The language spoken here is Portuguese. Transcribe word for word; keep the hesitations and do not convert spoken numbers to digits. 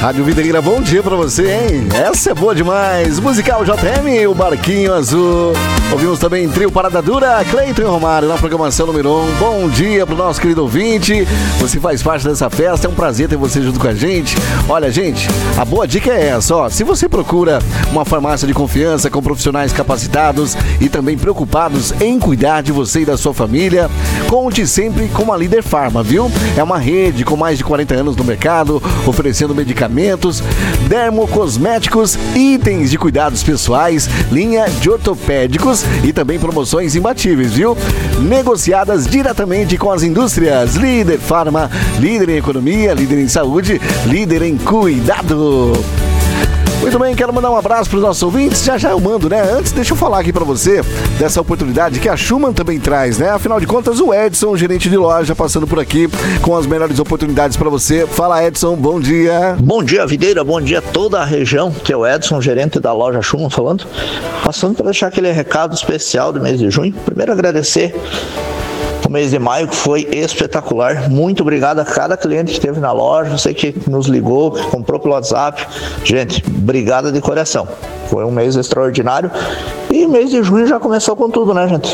Rádio Videira, bom dia pra você, hein? Essa é boa demais. Musical J M, o Barquinho Azul. Ouvimos também Trio Parada Dura, Cleiton e Romário na programação número um. Bom dia pro nosso querido ouvinte. Você faz parte dessa festa, é um prazer ter você junto com a gente. Olha, gente, a boa dica é essa, ó. Se você procura uma farmácia de confiança com profissionais capacitados e também preocupados em cuidar de você e da sua família, conte sempre com a Líder Farma, viu? É uma rede com mais de quarenta anos no mercado, oferecendo medicamentos, dermocosméticos, itens de cuidados pessoais, linha de ortopédicos e também promoções imbatíveis, viu? Negociadas diretamente com as indústrias. Líder Farma, líder em economia, líder em saúde, líder em cuidado. Muito bem, quero mandar um abraço para os nossos ouvintes. Já já eu mando, né? Antes, deixa eu falar aqui para você dessa oportunidade que a Schumann também traz, né? Afinal de contas, o Edson, gerente de loja, passando por aqui com as melhores oportunidades para você. Fala, Edson, bom dia. Bom dia, Videira, bom dia a toda a região, que é o Edson, gerente da loja Schumann falando. Passando para deixar aquele recado especial do mês de junho. Primeiro, agradecer o mês de maio, que foi espetacular. Muito obrigado a cada cliente que esteve na loja, você que nos ligou, que comprou pelo WhatsApp. Gente, obrigado de coração. Foi um mês extraordinário. E o mês de junho já começou com tudo, né, gente?